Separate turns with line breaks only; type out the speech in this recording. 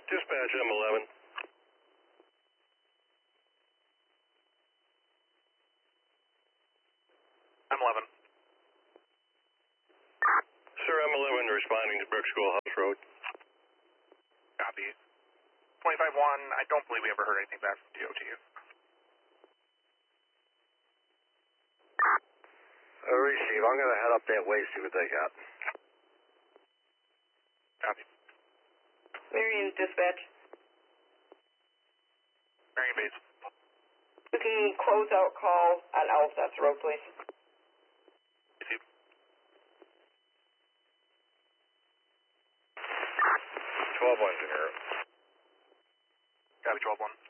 Dispatch M11.
M11.
Sir, M11 responding to Brook Schoolhouse Road.
Copy. 25-1, I don't believe we ever heard anything back from DOT.
Receive. I'm going to head up that way, see what they got.
Copy.
Marion dispatch.
Marion base.
You can close out call on Elseth Road, please.
Receive.
12-1, Engineer.
Copy 12-1.